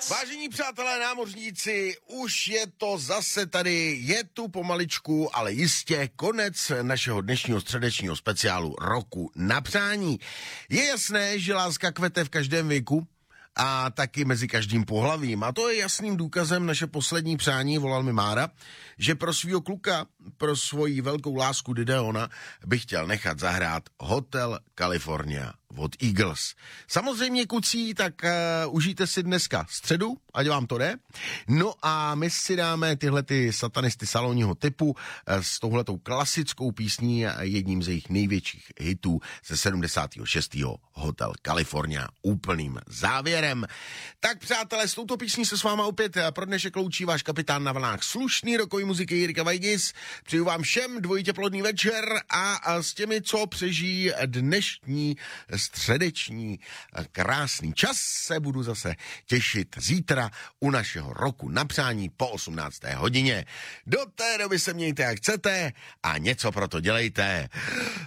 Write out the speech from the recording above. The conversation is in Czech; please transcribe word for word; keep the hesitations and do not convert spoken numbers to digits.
Vážení přátelé námořníci, už je to zase tady, je tu pomaličku, ale jistě konec našeho dnešního středečního speciálu Roku na přání. Je jasné, že láska kvete v každém věku a taky mezi každým pohlavím. A to je jasným důkazem naše poslední přání, volal mi Mára, že pro svýho kluka, pro svoji velkou lásku Dideona by chtěl nechat zahrát Hotel California od Eagles. Samozřejmě kucí, tak uh, užijte si dneska středu, ať vám to jde. No a my si dáme tyhle ty satanisty salonního typu uh, s touhletou klasickou písní, jedním z jejich největších hitů ze sedmdesátého šestého Hotel California úplným závěrem. Tak přátelé, s touto písní se s váma opět pro dnešek loučí váš kapitán na vlnách slušný rokový muziky Jirka Vajgis. Přeju vám všem dvojitě plodný večer a, a s těmi, co přežijí dnešní středeční krásný čas, se budu zase těšit zítra u našeho Roku na přání po osmnácté hodině. Do té doby se mějte jak chcete a něco pro to dělejte.